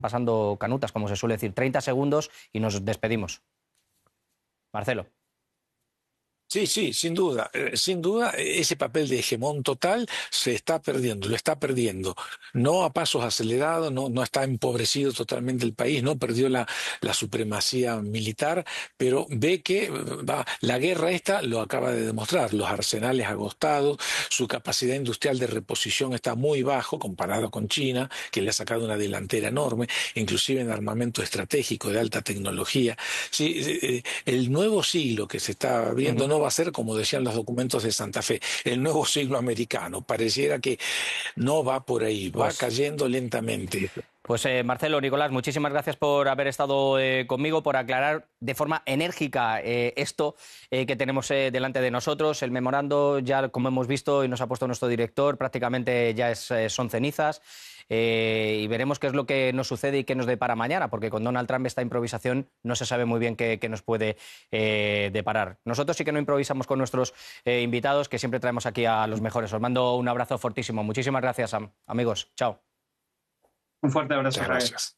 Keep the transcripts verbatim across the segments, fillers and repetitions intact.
pasando canutas, como se suele decir. treinta segundos y nos despedimos. Marcelo. Sí, sí, sin duda, eh, sin duda ese papel de hegemón total se está perdiendo, lo está perdiendo, no a pasos acelerados, no, no está empobrecido totalmente el país, no perdió la, la supremacía militar, pero ve que va, la guerra esta lo acaba de demostrar, los arsenales agotados, su capacidad industrial de reposición está muy bajo comparado con China, que le ha sacado una delantera enorme, inclusive en armamento estratégico de alta tecnología. Sí, eh, el nuevo siglo que se está abriendo, uh-huh, no va a ser, como decían los documentos de Santa Fe, el nuevo siglo americano. Pareciera que no va por ahí, va pues, cayendo lentamente. Pues eh, Marcelo, Nicolás, muchísimas gracias por haber estado eh, conmigo, por aclarar de forma enérgica eh, esto eh, que tenemos eh, delante de nosotros. El memorando, ya como hemos visto y nos ha puesto nuestro director, prácticamente ya es, eh, son cenizas. Eh, y veremos qué es lo que nos sucede y qué nos depara mañana, porque con Donald Trump esta improvisación no se sabe muy bien qué, qué nos puede eh, deparar. Nosotros sí que no improvisamos con nuestros eh, invitados, que siempre traemos aquí a los mejores. Os mando un abrazo fortísimo. Muchísimas gracias, Sam. Amigos. Chao. Un fuerte abrazo. Muchas gracias.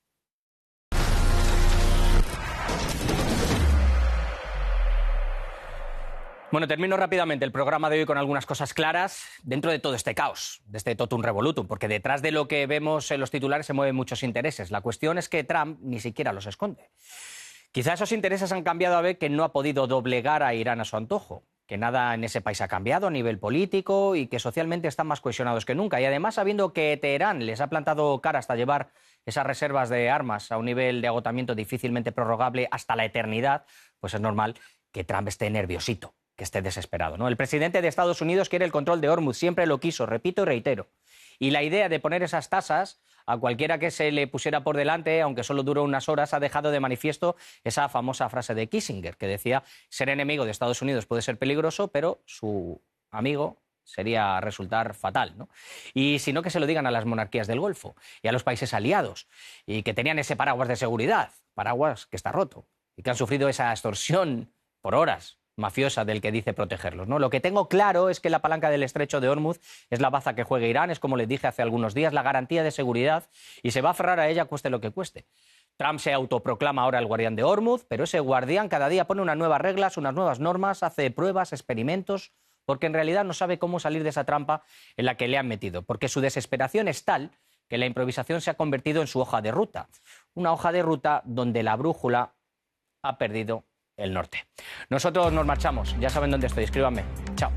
Bueno, termino rápidamente el programa de hoy con algunas cosas claras dentro de todo este caos, de este totum revolutum, porque detrás de lo que vemos en los titulares se mueven muchos intereses. La cuestión es que Trump ni siquiera los esconde. Quizá esos intereses han cambiado a ver que no ha podido doblegar a Irán a su antojo, que nada en ese país ha cambiado a nivel político y que socialmente están más cohesionados que nunca. Y además, sabiendo que Teherán les ha plantado cara hasta llevar esas reservas de armas a un nivel de agotamiento difícilmente prorrogable hasta la eternidad, pues es normal que Trump esté nerviosito, que esté desesperado, ¿no? El presidente de Estados Unidos quiere el control de Hormuz, siempre lo quiso, repito y reitero. Y la idea de poner esas tasas a cualquiera que se le pusiera por delante, aunque solo duró unas horas, ha dejado de manifiesto esa famosa frase de Kissinger, que decía: ser enemigo de Estados Unidos puede ser peligroso, pero su amigo sería resultar fatal, ¿no? Y si no, que se lo digan a las monarquías del Golfo y a los países aliados, y que tenían ese paraguas de seguridad, paraguas que está roto, y que han sufrido esa extorsión por horas mafiosa del que dice protegerlos, ¿no? Lo que tengo claro es que la palanca del estrecho de Hormuz es la baza que juega Irán, es, como les dije hace algunos días, la garantía de seguridad, y se va a aferrar a ella cueste lo que cueste. Trump se autoproclama ahora el guardián de Hormuz, pero ese guardián cada día pone unas nuevas reglas, unas nuevas normas, hace pruebas, experimentos, porque en realidad no sabe cómo salir de esa trampa en la que le han metido, porque su desesperación es tal que la improvisación se ha convertido en su hoja de ruta, una hoja de ruta donde la brújula ha perdido el norte. Nosotros nos marchamos, ya saben dónde estoy, escríbanme. Chao.